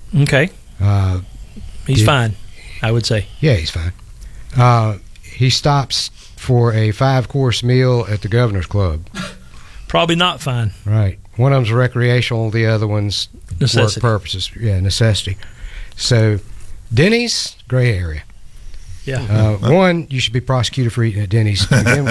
Okay. He's fine, I would say. Yeah, he's fine. He stops for a 5-course meal at the Governor's Club. Probably not fine. Right. One of them's recreational, the other one's Necessity. work purposes. Yeah, necessity. So, Denny's, gray area. Yeah. One, you should be prosecuted for eating at Denny's.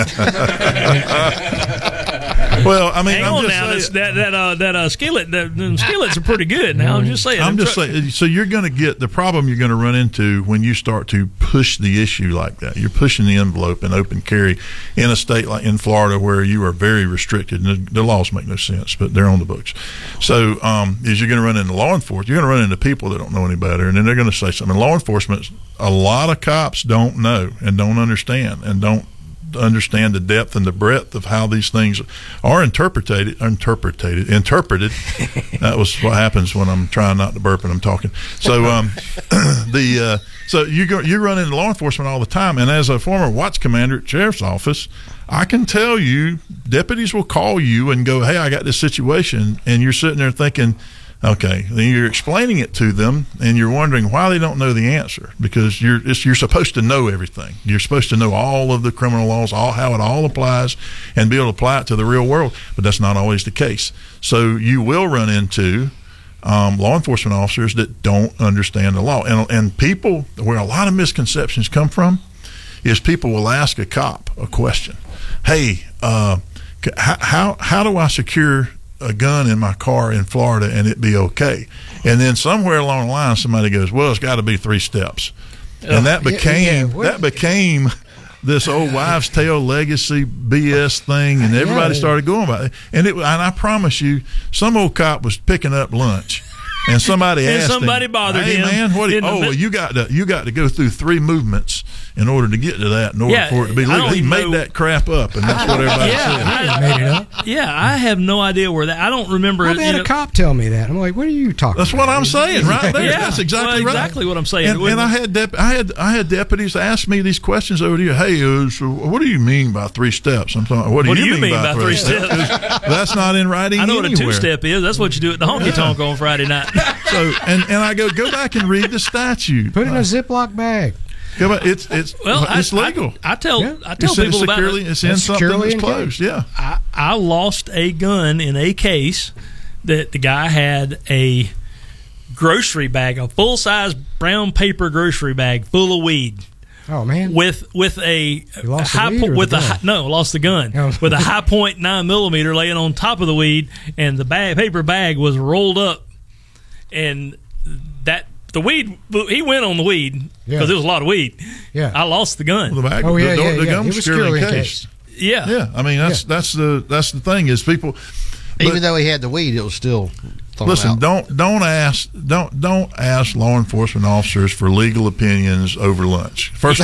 Well, I mean, hang on now. That skillet, them skillets are pretty good. Now I'm just saying. I'm just saying. So you're going to get the problem you're going to run into when you start to push the issue like that. You're pushing the envelope in open carry in a state like in Florida where you are very restricted. And the laws make no sense, but they're on the books. So is you're going to run into law enforcement. You're going to run into people that don't know any better, and then they're going to say something. Law enforcement, a lot of cops don't know and don't understand and don't understand the depth and the breadth of how these things are interpreted. That was what happens when I'm trying not to burp and I'm talking. So so you run into law enforcement all the time, and as a former watch commander at sheriff's office, I can tell you deputies will call you and go, "Hey, I got this situation," and you're sitting there thinking, okay, then you're explaining it to them, and you're wondering why they don't know the answer, because you're supposed to know everything. You're supposed to know all of the criminal laws, how it all applies, and be able to apply it to the real world, but that's not always the case. So you will run into law enforcement officers that don't understand the law. And people, where a lot of misconceptions come from, is people will ask a cop a question. Hey, how do I secure a gun in my car in Florida and it be okay? And then somewhere along the line somebody goes, well, it's got to be 3 steps. And that became this old wives' tale legacy BS thing, and everybody started going about it. And I promise you, some old cop was picking up lunch, and somebody asked him, bothered hey, him. Man, well, you got to go through 3 movements in order to get to that, in order for it to be legal. He made that crap up, and that's what everybody said. Made it up. Yeah, I have no idea where that. I don't remember. I've had a cop tell me that. I'm like, what are you talking That's about? what I'm saying right there. Yeah, That's exactly right. Exactly what I'm saying. And I had deputies ask me these questions over here. Hey, so what do you mean by 3 steps? I'm talking. What do you mean by 3 steps? That's not in writing. I know what anywhere. a 2-step is. That's what you do at the honky tonk on Friday night. So and I go back and read the statute. Put it in a Ziploc bag. It's legal. I tell It's people securely, about it. it's in something that's closed. Yeah. I lost a gun in a case that the guy had a grocery bag, a full-size brown paper grocery bag full of weed. Oh man! With a lost high the weed or the gun? lost the gun Oh. with a high point 9mm laying on top of the weed, and the paper bag was rolled up, and the weed, he went on the weed because there was a lot of weed. Yeah, I lost the gun. Well, the bag, the gun was securely encased. Yeah, yeah. I mean, that's the thing is people. Even though he had the weed, it was still. Listen, don't ask law enforcement officers for legal opinions over lunch. First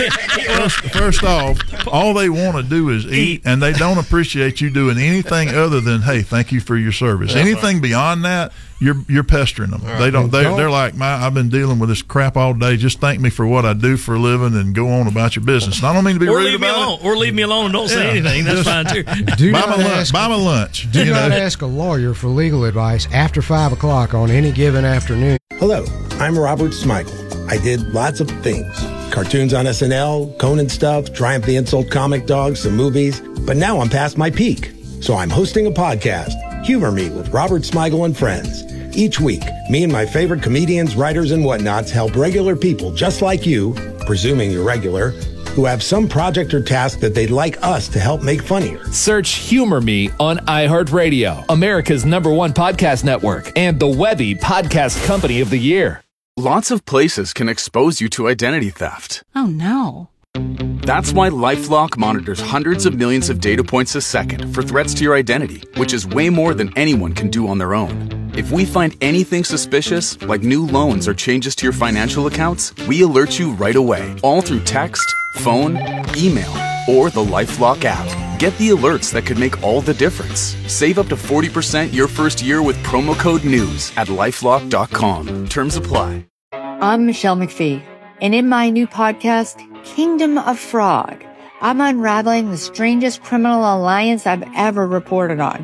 off, all they want to do is eat, and they don't appreciate you doing anything other than, hey, thank you for your service. That's anything beyond that, you're pestering them. Right. They're like, I've been dealing with this crap all day. Just thank me for what I do for a living and go on about your business. And I don't mean to be rude about it. Or leave me alone and don't say anything. That's fine too. Buy my lunch. Do not ask a lawyer for legal advice after 5 o'clock on any given afternoon. Hello, I'm Robert Smigel. I did lots of things. Cartoons on SNL, Conan stuff, Triumph the Insult comic dogs, some movies. But now I'm past my peak. So I'm hosting a podcast, Humor Me with Robert Smigel and Friends. Each week, me and my favorite comedians, writers, and whatnots help regular people just like you, presuming you're regular, who have some project or task that they'd like us to help make funnier. Search Humor Me on iHeartRadio, America's #1 podcast network, and the Webby Podcast Company of the Year. Lots of places can expose you to identity theft. Oh, no. That's why LifeLock monitors hundreds of millions of data points a second for threats to your identity, which is way more than anyone can do on their own. If we find anything suspicious, like new loans or changes to your financial accounts, we alert you right away, all through text, phone, email, or the LifeLock app. Get the alerts that could make all the difference. Save up to 40% your first year with promo code NEWS at LifeLock.com. Terms apply. I'm Michelle McPhee, and in my new podcast, Kingdom of Frog, I'm unraveling the strangest criminal alliance I've ever reported on.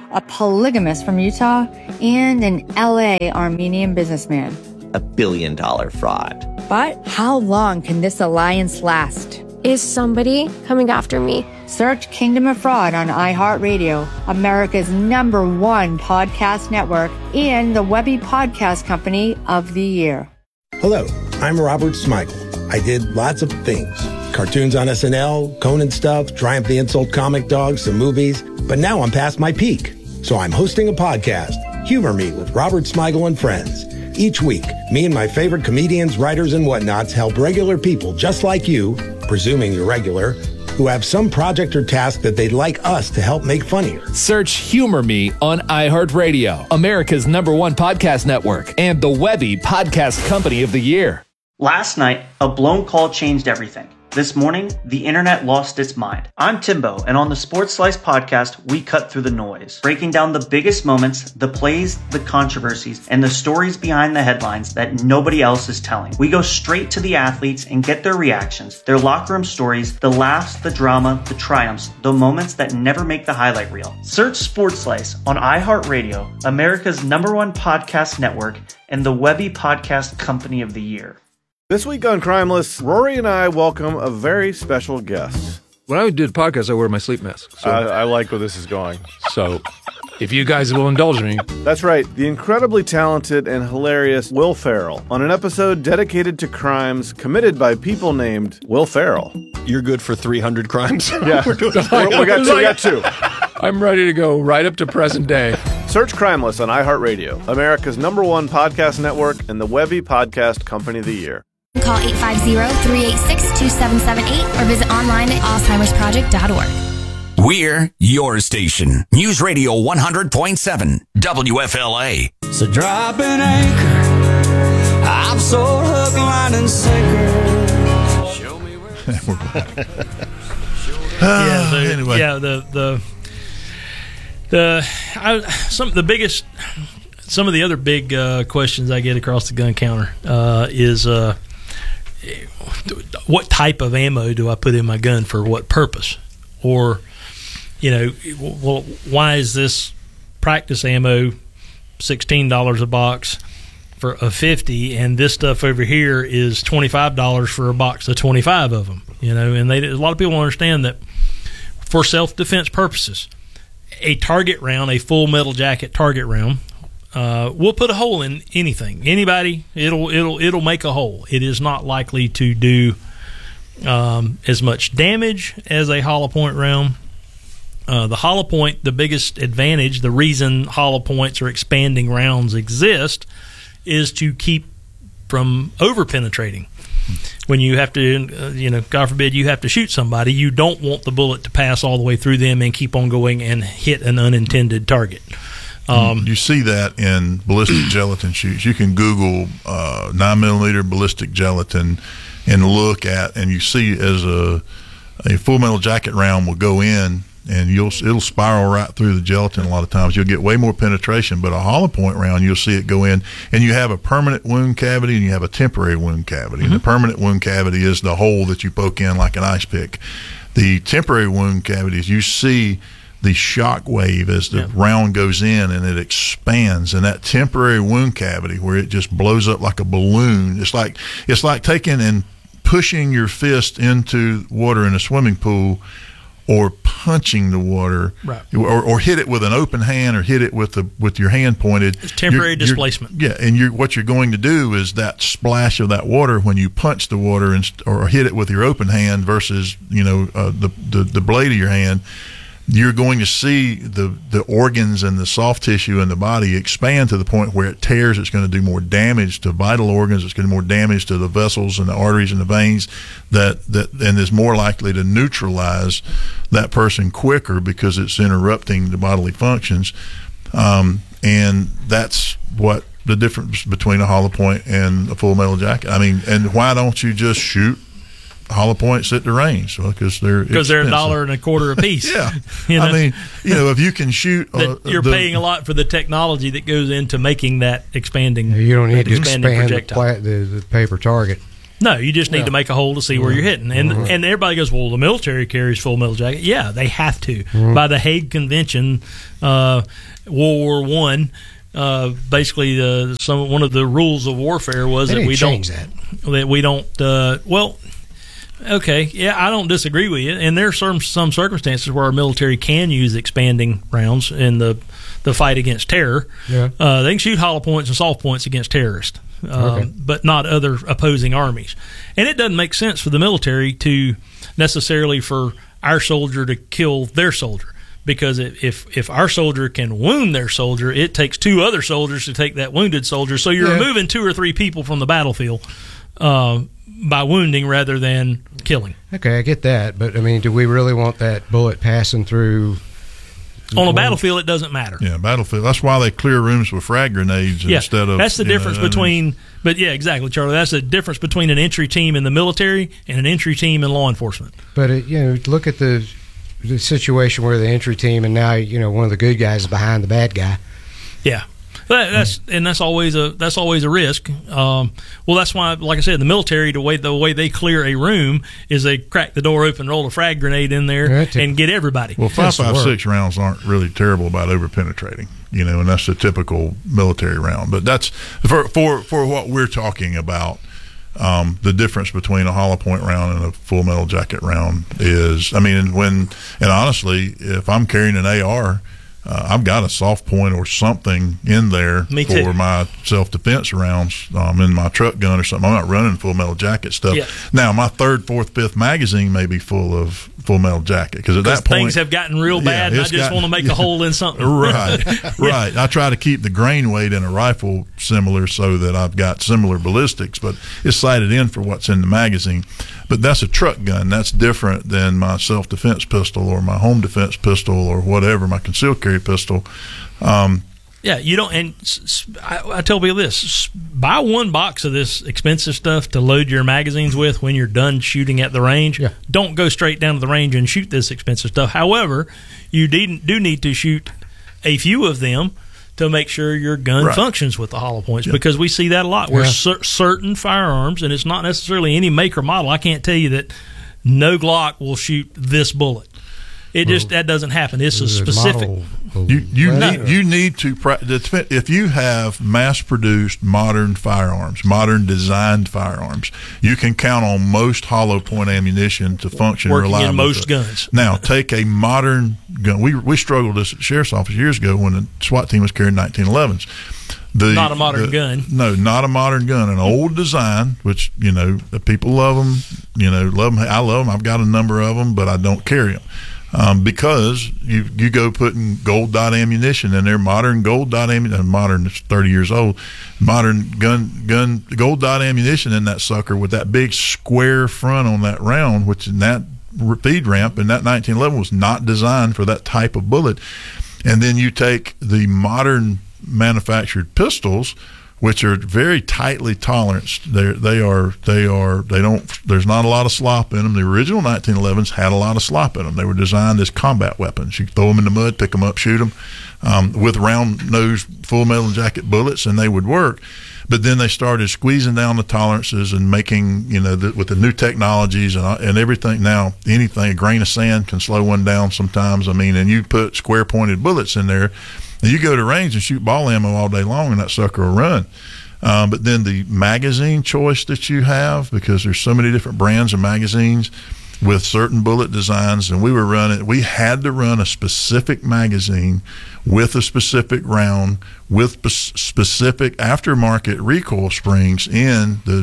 a polygamist from Utah, and an LA Armenian businessman. $1 billion fraud. But how long can this alliance last? Is somebody coming after me? Search Kingdom of Fraud on iHeartRadio, America's #1 podcast network, and the Webby Podcast Company of the Year. Hello, I'm Robert Smigel. I did lots of things. Cartoons on SNL, Conan stuff, Triumph the Insult Comic Dog, some movies. But now I'm past my peak. So I'm hosting a podcast, Humor Me with Robert Smigel and Friends. Each week, me and my favorite comedians, writers, and whatnots help regular people just like you, presuming you're regular, who have some project or task that they'd like us to help make funnier. Search Humor Me on iHeartRadio, America's #1 podcast network, and the Webby Podcast Company of the Year. Last night, a blown call changed everything. This morning, the internet lost its mind. I'm Timbo, and on the Sports Slice podcast, we cut through the noise, breaking down the biggest moments, the plays, the controversies, and the stories behind the headlines that nobody else is telling. We go straight to the athletes and get their reactions, their locker room stories, the laughs, the drama, the triumphs, the moments that never make the highlight reel. Search Sports Slice on iHeartRadio, America's #1 podcast network, and the Webby Podcast Company of the Year. This week on Crimeless, Rory and I welcome a very special guest. When I do the podcast, I wear my sleep mask. So. I like where this is going. So, if you guys will indulge me. That's right, the incredibly talented and hilarious Will Ferrell on an episode dedicated to crimes committed by people named Will Ferrell. You're good for 300 crimes? Yeah, we got two. I'm ready to go right up to present day. Search Crimeless on iHeartRadio, America's #1 podcast network, and the Webby Podcast Company of the Year. Call 850-386-2778 or visit online at alzheimersproject.org. We're your station. News Radio 100.7 WFLA. So drop an anchor. I'm so hook, line, and sinker. Show me where. We're back. Anyway. Some of the other big questions I get across the gun counter is what type of ammo do I put in my gun for what purpose? Or, well, why is this practice ammo $16 a box for a 50 and this stuff over here is $25 for a box of 25 of them? And a lot of people understand that for self-defense purposes, a target round, a full metal jacket target round, we'll put a hole in anything. Anybody, it'll make a hole. It is not likely to do as much damage as a hollow point round. The hollow point, the biggest advantage, the reason hollow points or expanding rounds exist, is to keep from over penetrating. When you have to, God forbid, you have to shoot somebody, you don't want the bullet to pass all the way through them and keep on going and hit an unintended target. You see that in ballistic gelatin shoots. You can Google 9mm ballistic gelatin and look at, and you see as a full metal jacket round will go in, and it'll spiral right through the gelatin. A lot of times you'll get way more penetration, but a hollow point round you'll see it go in, and you have a permanent wound cavity and you have a temporary wound cavity. Mm-hmm. And the permanent wound cavity is the hole that you poke in like an ice pick. The temporary wound cavities, you see the shock wave as the round goes in and it expands, and that temporary wound cavity where it just blows up like a balloon. It's like taking and pushing your fist into water in a swimming pool, or punching the water, right, or hit it with an open hand, or hit it with your hand pointed. It's temporary displacement. And what you're going to do is that splash of that water when you punch the water or hit it with your open hand versus the blade of your hand. You're going to see the organs and the soft tissue in the body expand to the point where it tears. It's going to do more damage to vital organs. It's going to do more damage to the vessels and the arteries and the veins and is more likely to neutralize that person quicker because it's interrupting the bodily functions. And that's what the difference between a hollow point and a full metal jacket. I mean, and why don't you just shoot hollow points at the range? Well, because they're $1.25 a piece. Yeah, I mean, if you can shoot, you're paying a lot for the technology that goes into making that expanding. You don't need to expand projectile. the paper target. No, you just need to make a hole to see where you're hitting. And and everybody goes, well, the military carries full metal jacket. Yeah, they have to. By the Hague Convention, World War I, basically one of the rules of warfare was that we don't okay, yeah, I don't disagree with you. And there are some circumstances where our military can use expanding rounds in the fight against terror. Yeah. They can shoot hollow points and soft points against terrorists, but not other opposing armies. And it doesn't make sense for the military to necessarily for our soldier to kill their soldier. Because if our soldier can wound their soldier, it takes 2 other soldiers to take that wounded soldier. So you're removing 2 or 3 people from the battlefield by wounding rather than killing. Okay, I get that. But, I mean, do we really want that bullet passing through? On a battlefield, it doesn't matter. Yeah, battlefield. That's why they clear rooms with frag grenades instead of... That's the difference between... But, yeah, exactly, Charlie. That's the difference between an entry team in the military and an entry team in law enforcement. But, look at the situation where the entry team and now one of the good guys is behind the bad guy. Yeah, that's always a risk. Well, that's why, like I said, the military the way they clear a room is they crack the door open, roll a frag grenade in there, and get everybody. Well, 5.56 rounds aren't really terrible about over penetrating, and that's the typical military round. But that's for what we're talking about. The difference between a hollow point round and a full metal jacket round is, and honestly, if I'm carrying an AR, I've got a soft point or something in there for my self-defense rounds in my truck gun or something. I'm not running full metal jacket stuff. Yeah. Now, my 3rd, 4th, 5th magazine may be full of full metal jacket because at that point things have gotten real bad and I just want to make a hole in something. Right. I try to keep the grain weight in a rifle similar so that I've got similar ballistics, but it's sighted in for what's in the magazine. But that's a truck gun. That's different than my self-defense pistol or my home defense pistol or whatever, my concealed carry pistol. Yeah, you don't. And I tell people this: buy 1 box of this expensive stuff to load your magazines with when you're done shooting at the range. Yeah. Don't go straight down to the range and shoot this expensive stuff. However, you do need to shoot a few of them to make sure your gun functions with the hollow points, because we see that a lot where certain firearms, and it's not necessarily any make or model. I can't tell you that no Glock will shoot this bullet. That doesn't happen. It's a specific. You need to if you have mass-produced modern firearms, modern designed firearms, you can count on most hollow point ammunition to function working reliably. In most guns. Now, take a modern gun. We struggled this at the sheriff's office years ago when the SWAT team was carrying 1911s. Not a modern gun. No, not a modern gun. An old design, which the people love them. Love them. I love them. I've got a number of them, but I don't carry them. Because you go putting gold dot ammunition in there, modern gold dot ammunition, modern, it's 30 years old, modern gun gold dot ammunition in that sucker with that big square front on that round, which in that feed ramp in that 1911 was not designed for that type of bullet. And then you take the modern manufactured pistols, which are very tightly toleranced. There's not a lot of slop in them. The original 1911s had a lot of slop in them. They were designed as combat weapons. You throw them in the mud, pick them up, shoot them with round-nosed full metal jacket bullets, and they would work. But then they started squeezing down the tolerances and making, with the new technologies and everything. Now, a grain of sand can slow one down sometimes. And you put square-pointed bullets in there, and you go to range and shoot ball ammo all day long, and that sucker will run. But then the magazine choice that you have, because there's so many different brands of magazines with certain bullet designs, and we had to run a specific magazine with a specific round with specific aftermarket recoil springs in there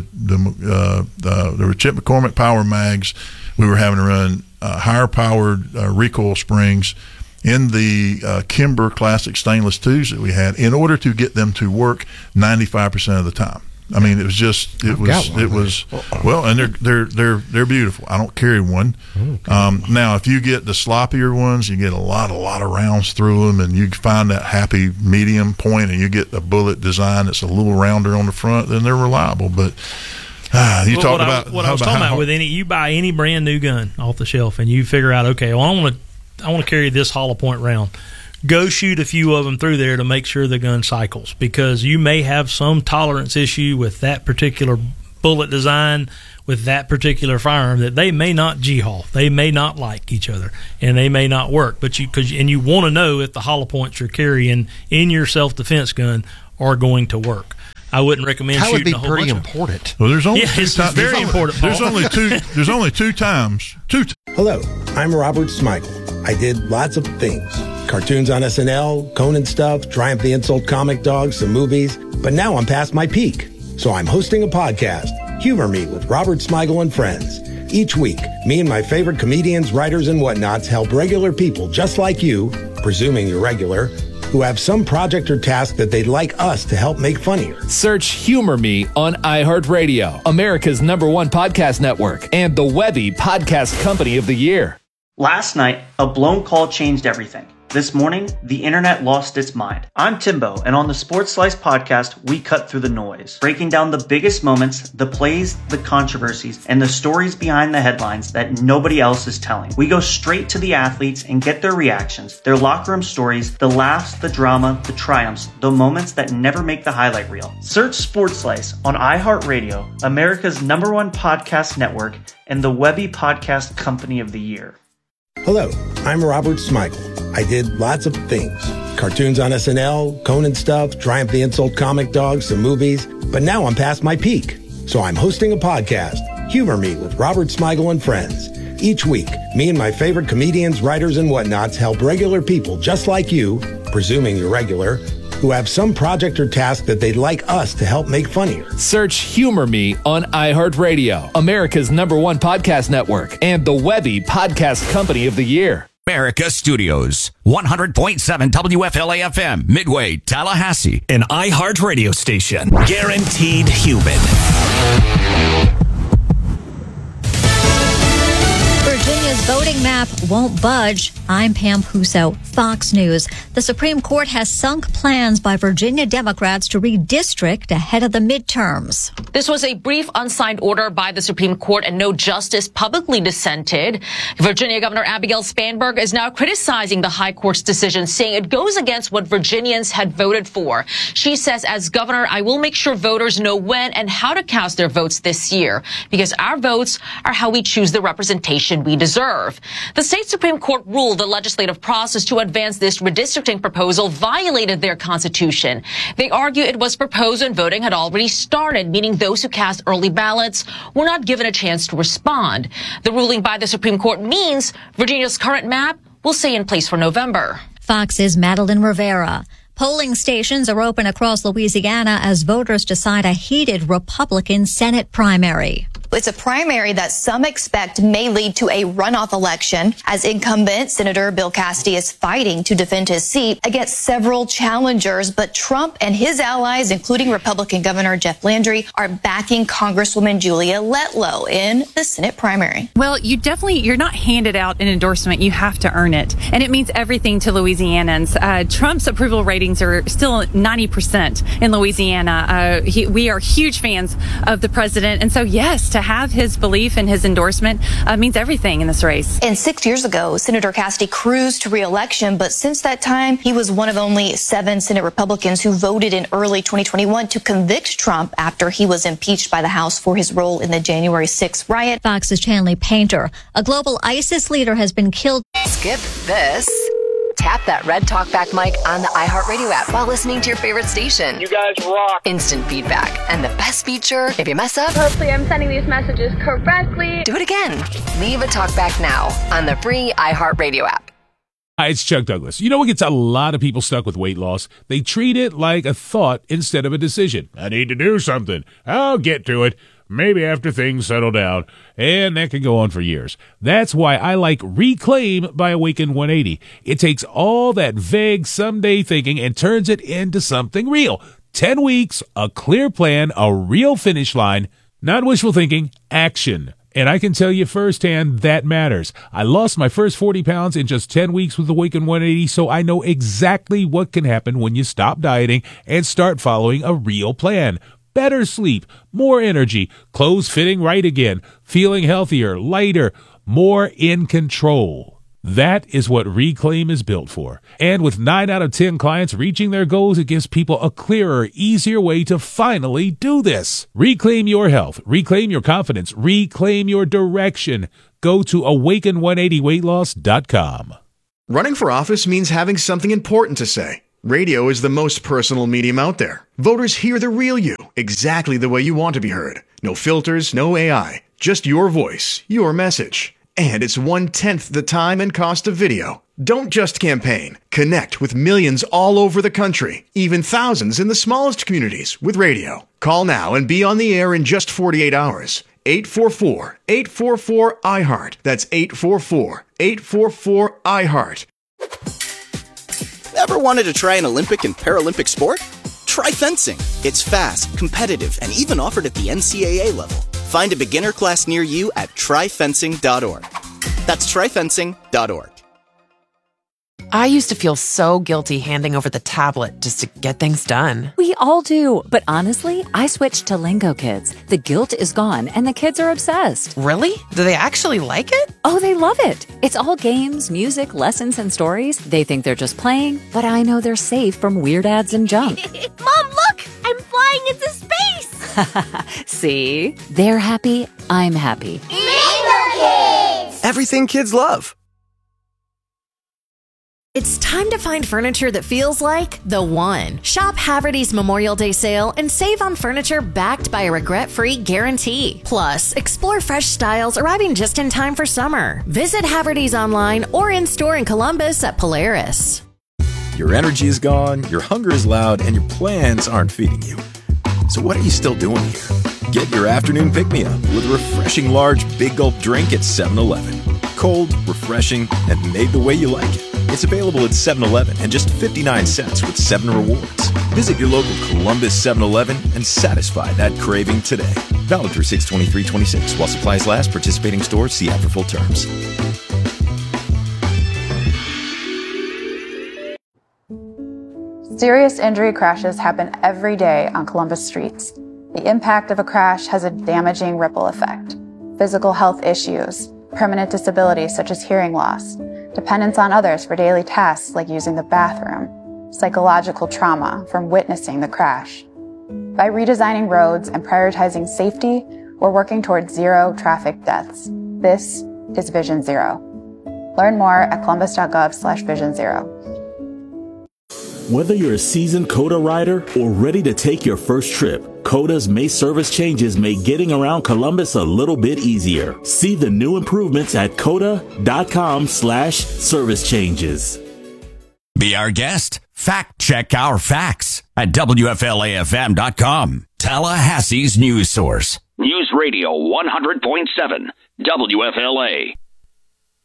were Chip McCormick Power mags. We were having to run higher powered recoil springs in the Kimber Classic stainless 2s that we had in order to get them to work 95% of the time. It was well, and they're beautiful. I don't carry one. Okay. Now, if you get the sloppier ones, you get a lot of rounds through them, and you find that happy medium point, and you get a bullet design that's a little rounder on the front, then they're reliable. But I was talking about with you buy any brand new gun off the shelf, and you figure out, okay, well, I want to carry this hollow point round. Go shoot a few of them through there to make sure the gun cycles, because you may have some tolerance issue with that particular bullet design with that particular firearm that they may not G-haul, they may not like each other, and they may not work. But you want to know if the hollow points you're carrying in your self-defense gun are going to work. I wouldn't recommend that would shooting be a whole pretty bunch important. Well, there's only it's very important. There's only two. There's only two times. Hello, I'm Robert Smigel. I did lots of things. Cartoons on SNL, Conan stuff, Triumph the Insult comic dog, some movies. But now I'm past my peak. So I'm hosting a podcast, Humor Me with Robert Smigel and Friends. Each week, me and my favorite comedians, writers, and whatnots help regular people just like you, presuming you're regular, who have some project or task that they'd like us to help make funnier. Search Humor Me on iHeartRadio, America's #1 podcast network, and the Webby Podcast Company of the Year. Last night, a blown call changed everything. This morning, the internet lost its mind. I'm Timbo, and on the Sports Slice podcast, we cut through the noise, breaking down the biggest moments, the plays, the controversies, and the stories behind the headlines that nobody else is telling. We go straight to the athletes and get their reactions, their locker room stories, the laughs, the drama, the triumphs, the moments that never make the highlight reel. Search Sports Slice on iHeartRadio, America's #1 podcast network, and the Webby Podcast Company of the Year. Hello, I'm Robert Smigel. I did lots of things. Cartoons on SNL, Conan stuff, Triumph the Insult comic dog, some movies. But now I'm past my peak. So I'm hosting a podcast, Humor Me with Robert Smigel and Friends. Each week, me and my favorite comedians, writers, and whatnots help regular people just like you, presuming you're regular, who have some project or task that they'd like us to help make funnier. Search Humor Me on iHeartRadio, America's #1 podcast network, and the Webby Podcast Company of the Year. America Studios, 100.7 WFLA FM, Midway, Tallahassee. An iHeart radio station. Guaranteed human. Virginia's voting map won't budge. I'm Pam Puso, Fox News. The Supreme Court has sunk plans by Virginia Democrats to redistrict ahead of the midterms. This was a brief unsigned order by the Supreme Court, and no justice publicly dissented. Virginia Governor Abigail Spanberg is now criticizing the High Court's decision, saying it goes against what Virginians had voted for. She says, as governor, I will make sure voters know when and how to cast their votes this year, because our votes are how we choose the representation we deserve. The state Supreme Court ruled the legislative process to advance this redistricting proposal violated their constitution. They argue it was proposed when voting had already started, meaning those who cast early ballots were not given a chance to respond. The ruling by the Supreme Court means Virginia's current map will stay in place for November. Fox's Madeline Rivera. Polling stations are open across Louisiana as voters decide a heated Republican Senate primary. It's a primary that some expect may lead to a runoff election, as incumbent Senator Bill Cassidy is fighting to defend his seat against several challengers. But Trump and his allies, including Republican Governor Jeff Landry, are backing Congresswoman Julia Letlow in the Senate primary. Well, you're not handed out an endorsement. You have to earn it. And it means everything to Louisianans. Trump's approval ratings are still 90% in Louisiana. We are huge fans of the president. And so, yes, to have his belief and his endorsement means everything in this race. And 6 years ago, Senator Cassidy cruised to re-election, but since that time, he was one of only 7 Senate Republicans who voted in early 2021 to convict Trump after he was impeached by the House for his role in the January 6th riot. Fox's Chanley Painter. A global ISIS leader has been killed. Skip this. Tap that red talkback mic on the iHeartRadio app while listening to your favorite station. You guys rock. Instant feedback. And the best feature, if you mess up, hopefully I'm sending these messages correctly. Do it again. Leave a talkback now on the free iHeartRadio app. Hi, it's Chuck Douglas. You know what gets a lot of people stuck with weight loss? They treat it like a thought instead of a decision. I need to do something. I'll get to it. Maybe after things settle down. And that can go on for years. That's why I like Reclaim by Awaken 180. It takes all that vague someday thinking and turns it into something real. 10 weeks, a clear plan, a real finish line, not wishful thinking, action. And I can tell you firsthand that matters. I lost my first 40 pounds in just 10 weeks with Awaken 180, so I know exactly what can happen when you stop dieting and start following a real plan. Better sleep, more energy, clothes fitting right again, feeling healthier, lighter, more in control. That is what Reclaim is built for. And with 9 out of 10 clients reaching their goals, it gives people a clearer, easier way to finally do this. Reclaim your health. Reclaim your confidence. Reclaim your direction. Go to awaken180weightloss.com. Running for office means having something important to say. Radio is the most personal medium out there. Voters hear the real you, exactly the way you want to be heard. No filters, no AI, just your voice, your message. And it's 1/10 the time and cost of video. Don't just campaign. Connect with millions all over the country, even thousands in the smallest communities with radio. Call now and be on the air in just 48 hours. 844-844-iHeart. That's 844-844-iHeart. Ever wanted to try an Olympic and Paralympic sport? Try fencing. It's fast, competitive, and even offered at the NCAA level. Find a beginner class near you at tryfencing.org. That's tryfencing.org. I used to feel so guilty handing over the tablet just to get things done. We all do. But honestly, I switched to Lingo Kids. The guilt is gone and the kids are obsessed. Really? Do they actually like it? Oh, they love it. It's all games, music, lessons, and stories. They think they're just playing, but I know they're safe from weird ads and junk. Mom, look! I'm flying into space! See? They're happy. I'm happy. Lingo Kids! Everything kids love. It's time to find furniture that feels like the one. Shop Haverty's Memorial Day sale and save on furniture backed by a regret-free guarantee. Plus, explore fresh styles arriving just in time for summer. Visit Haverty's online or in-store in Columbus at Polaris. Your energy is gone, your hunger is loud, and your plans aren't feeding you. So what are you still doing here? Get your afternoon pick-me-up with a refreshing large Big Gulp drink at 7-Eleven. Cold, refreshing, and made the way you like it. It's available at 7-Eleven and just 59 cents with 7 rewards. Visit your local Columbus 7-Eleven and satisfy that craving today. Valid through 6/23/26 while supplies last. Participating stores, see app for full terms. Serious injury crashes happen every day on Columbus streets. The impact of a crash has a damaging ripple effect. Physical health issues, permanent disabilities such as hearing loss, dependence on others for daily tasks like using the bathroom, psychological trauma from witnessing the crash. By redesigning roads and prioritizing safety, we're working towards zero traffic deaths. This is Vision Zero. Learn more at columbus.gov/Vision Zero. Whether you're a seasoned COTA rider or ready to take your first trip, COTA's May service changes make getting around Columbus a little bit easier. See the new improvements at COTA.com/service changes. Be our guest. Fact check our facts at WFLAFM.com. Tallahassee's news source. News Radio 100.7 WFLA.